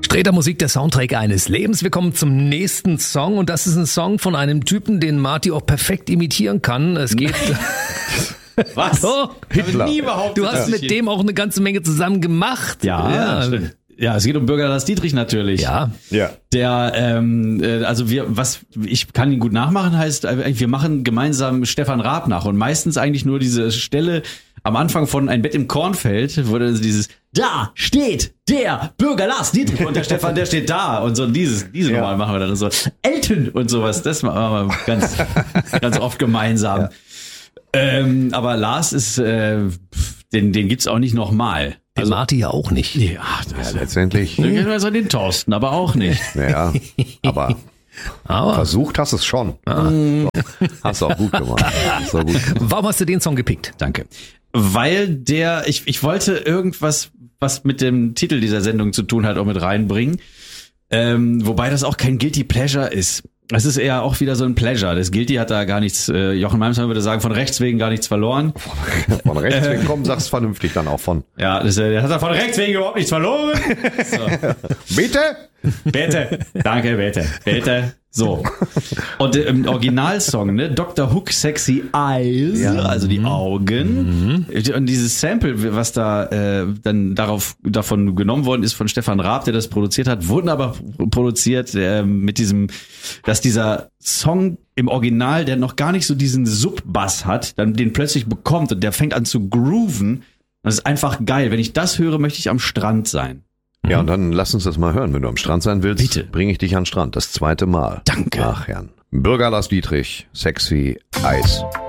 Sträter Musik, der Soundtrack eines Lebens. Wir kommen zum nächsten Song und das ist ein Song von einem Typen, den Marty auch perfekt imitieren kann. Es geht... Was? Oh, Hitler. Nie behauptet, du hast mit dem auch eine ganze Menge zusammen gemacht. Ja, stimmt. Ja, es geht um Bürger Lars Dietrich natürlich. Ja. Der, ich kann ihn gut nachmachen, heißt, wir machen gemeinsam Stefan Raab nach und meistens eigentlich nur diese Stelle am Anfang von Ein Bett im Kornfeld, wo dann dieses, da steht der Bürger Lars Dietrich und der Stefan, der steht da und so diese Nummer machen wir dann so. Elton und sowas, das machen wir ganz oft gemeinsam. Ja. Aber Lars ist, den gibt's auch nicht nochmal. Also, Marty ja auch nicht. Ja, letztendlich. Also den Thorsten, aber auch nicht. Ja, aber versucht hast es schon. Hast du auch gut gemacht. Warum hast du den Song gepickt? Danke. Weil ich wollte irgendwas, was mit dem Titel dieser Sendung zu tun hat, auch mit reinbringen. Wobei das auch kein Guilty Pleasure ist. Es ist eher auch wieder so ein Pleasure. Das Guilty hat da gar nichts, Jochen Malmsteen würde sagen, von Rechts wegen gar nichts verloren. Von Rechts wegen kommen, sag's vernünftig dann auch von. Ja, der hat da von Rechts wegen überhaupt nichts verloren. So. Bitte? Bitte. Danke, bitte. So. Und im Originalsong, ne, Dr. Hook Sexy Eyes, also die Augen. Und dieses Sample, was da dann davon genommen worden ist von Stefan Raab, der das produziert hat, wunderbar produziert mit diesem, dass dieser Song im Original, der noch gar nicht so diesen Sub-Bass hat, dann den plötzlich bekommt und der fängt an zu grooven. Das ist einfach geil. Wenn ich das höre, möchte ich am Strand sein. Ja, und dann lass uns das mal hören. Wenn du am Strand sein willst, bitte, bringe ich dich an den Strand. Das zweite Mal. Danke. Ach, Herrn. Bürger Lars Dietrich, Sexy Eyes.